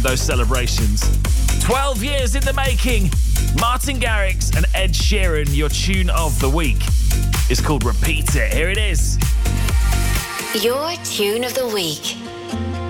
and those celebrations. 12 years in the making. Martin Garrix and Ed Sheeran, your tune of the week is called Repeat It. Here it is. Your tune of the week.